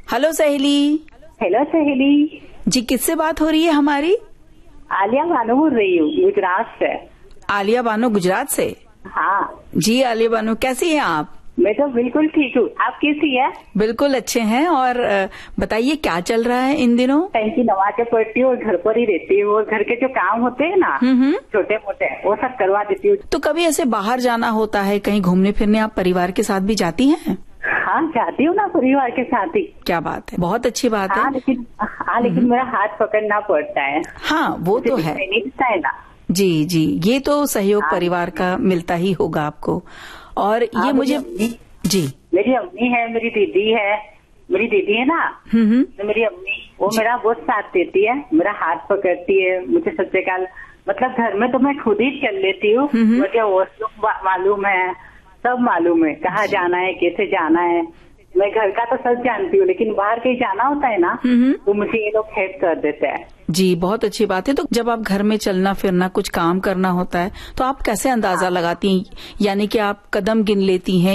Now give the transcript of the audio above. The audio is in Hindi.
हेलो सहेली। हेलो सहेली जी, किससे बात हो रही है हमारी? आलिया बानो बोल रही हूँ, गुजरात से। आलिया बानो, गुजरात से? हाँ जी आलिया बानो, कैसी हैं आप? मैं तो बिल्कुल ठीक हूँ, आप कैसी है? बिल्कुल अच्छे हैं। और बताइए क्या चल रहा है इन दिनों? टाइम की नमाज़ें पढ़ती हूँ और घर पर ही रहती हूँ, और घर के जो काम होते हैं ना छोटे मोटे वो सब करवा देती हूँ। तो कभी ऐसे बाहर जाना होता है, कहीं घूमने फिरने आप परिवार के साथ भी जाती हैं? हाँ जाती हूँ ना, परिवार के साथ ही। क्या बात है, बहुत अच्छी बात है। लेकिन मेरा हाथ पकड़ना पड़ता है। हाँ वो तो है। नहीं दिखता है ना। जी जी, ये तो सहयोग परिवार का मिलता ही होगा आपको। और ये मुझे जी, मेरी अम्मी है, मेरी दीदी है ना, तो मेरी अम्मी वो मेरा बहुत साथ देती है, मेरा हाथ पकड़ती है, मुझे सच्चे काल मतलब घर में तो मैं खुद ही चल लेती हूँ, मुझे वॉशरूम मालूम है, सब मालूम है, कहाँ जाना है, कैसे जाना है। मैं घर का तो सब जानती हूँ, लेकिन बाहर कहीं जाना होता है ना तो मुझे ये लोग हेल्प कर देते हैं। जी, बहुत अच्छी बात है। तो जब आप घर में चलना फिरना कुछ काम करना होता है तो आप कैसे अंदाजा लगाती हैं? यानी कि आप कदम गिन लेती हैं